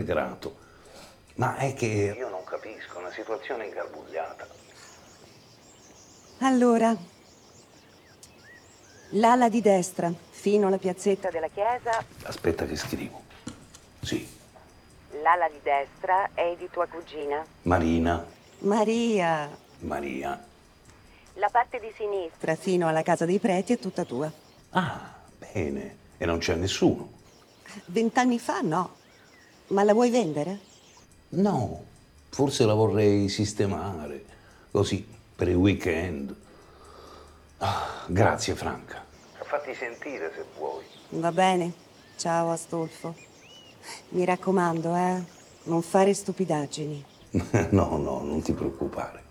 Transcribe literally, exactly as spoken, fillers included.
grato. Ma è che io non capisco, una situazione ingarbugliata. Allora, l'ala di destra, fino alla piazzetta della chiesa. Aspetta che scrivo. Sì. L'ala di destra è di tua cugina. Marina. Maria. Maria. La parte di sinistra, fino alla casa dei preti, è tutta tua. Ah, bene. E non c'è nessuno? Vent'anni fa no. Ma la vuoi vendere? No, forse la vorrei sistemare, così, per il weekend. Ah, grazie, Franca. Fatti sentire se vuoi. Va bene. Ciao, Astolfo. Mi raccomando, eh, non fare stupidaggini. No, no, non ti preoccupare.